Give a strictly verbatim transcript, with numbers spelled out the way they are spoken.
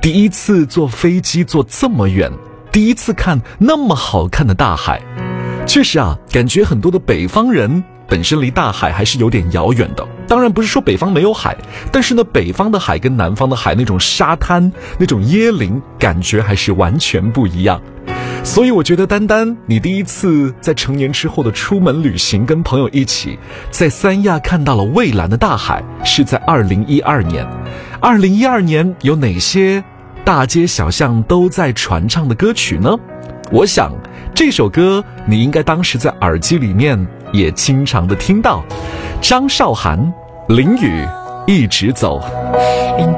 第一次坐飞机坐这么远，第一次看那么好看的大海。确实啊，感觉很多的北方人本身离大海还是有点遥远的。当然不是说北方没有海，但是呢，北方的海跟南方的海那种沙滩、那种椰林，感觉还是完全不一样。所以我觉得丹丹，你第一次在成年之后的出门旅行，跟朋友一起在三亚看到了蔚蓝的大海，是在二零一二年。二零一二年有哪些大街小巷都在传唱的歌曲呢？我想这首歌你应该当时在耳机里面也经常的听到，张韶涵、林雨一直走。